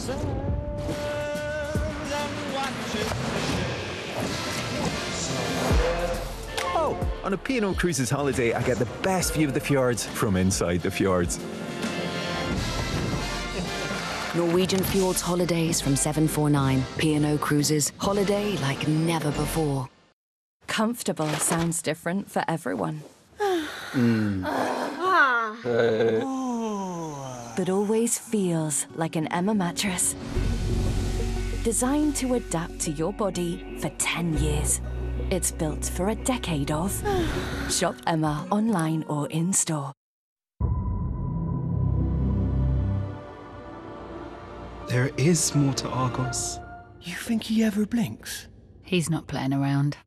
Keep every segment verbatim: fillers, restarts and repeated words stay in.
Oh, on a P and O Cruises holiday, I get the best view of the fjords from inside the fjords. Norwegian Fjords Holidays from seven four nine. P and O Cruises. Holiday like never before. Comfortable sounds different for everyone. mm. But always feels like an Emma mattress. Designed to adapt to your body for ten years. It's built for a decade of. Shop Emma online or in-store. There is more to Argos. You think he ever blinks? He's not playing around.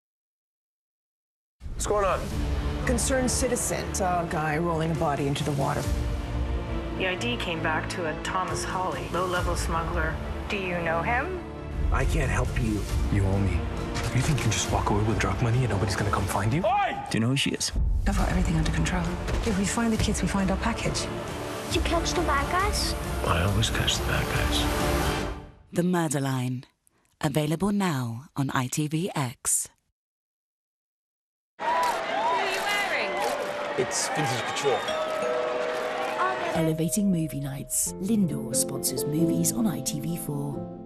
What's going on? Concerned citizen saw a guy rolling a body into the water. The I D came back to a Thomas Hawley, low-level smuggler. Do you know him? I can't help you. You owe me. You think you can just walk away with drug money and nobody's gonna come find you? Oi! Do you know who she is? I've got everything under control. If we find the kids, we find our package. Did you catch the bad guys? I always catch the bad guys. The Murder Line. Available now on I T V X. What are you wearing? It's vintage couture. Elevating movie nights. Lindor sponsors movies on I T V four.